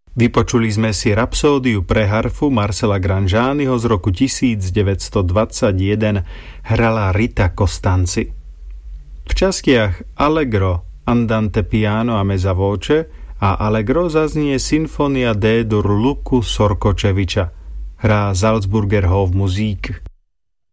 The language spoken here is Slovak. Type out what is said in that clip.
Vypočuli sme si rapsódiu pre harfu Marcela Grangianiho z roku 1921, hrala Rita Costanzi. V častiach Allegro, Andante piano a mezza voce a Allegro zaznie Sinfonia D-dur Luku Sorkočeviča, hrá Salzburger Hofmusik.